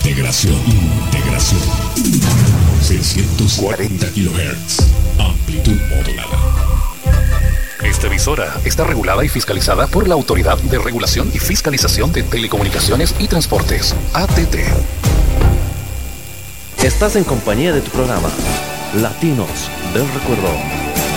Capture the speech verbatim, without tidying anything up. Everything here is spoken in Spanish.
Integración, integración. seiscientos cuarenta kilohertz. Amplitud modulada. Esta emisora está regulada y fiscalizada por la Autoridad de Regulación y Fiscalización de Telecomunicaciones y Transportes, A T T. Estás en compañía de tu programa, Latinos del Recuerdo.